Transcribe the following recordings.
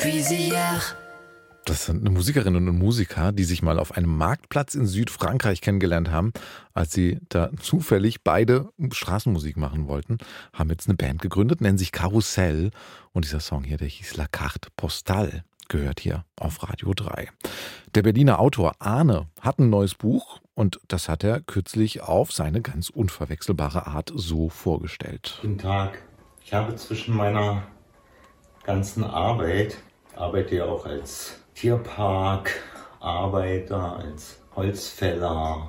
Das sind Musikerinnen und Musiker, die sich mal auf einem Marktplatz in Südfrankreich kennengelernt haben, als sie da zufällig beide Straßenmusik machen wollten, haben jetzt eine Band gegründet, nennen sich Karussell. Und dieser Song hier, der hieß La Carte Postale, gehört hier auf Radio 3. Der Berliner Autor Arne hat ein neues Buch und das hat er kürzlich auf seine ganz unverwechselbare Art so vorgestellt. Guten Tag. Ich habe zwischen meiner ganzen Arbeit, ich arbeite ja auch als Tierparkarbeiter, als Holzfäller,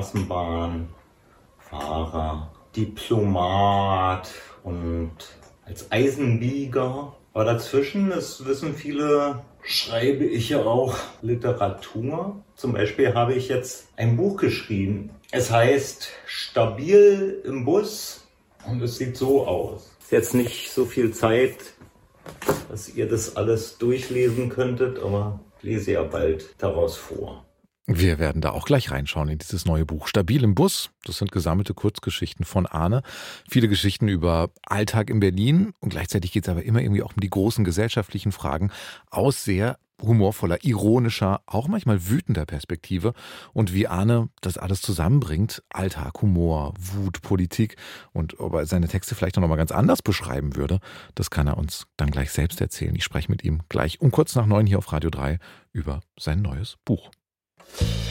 Straßenbahnfahrer, Diplomat und als Eisenbieger. Aber dazwischen, das wissen viele, schreibe ich ja auch Literatur. Zum Beispiel habe ich jetzt ein Buch geschrieben. Es heißt Stabil im Bus und es sieht so aus. Es ist jetzt nicht so viel Zeit, dass ihr das alles durchlesen könntet, aber ich lese ja bald daraus vor. Wir werden da auch gleich reinschauen in dieses neue Buch. Stabil im Bus, das sind gesammelte Kurzgeschichten von Arne. Viele Geschichten über Alltag in Berlin und gleichzeitig geht es aber immer irgendwie auch um die großen gesellschaftlichen Fragen aus sehr humorvoller, ironischer, auch manchmal wütender Perspektive und wie Arne das alles zusammenbringt. Alltag, Humor, Wut, Politik und ob er seine Texte vielleicht noch mal ganz anders beschreiben würde, das kann er uns dann gleich selbst erzählen. Ich spreche mit ihm gleich um kurz nach 9 hier auf Radio 3 über sein neues Buch.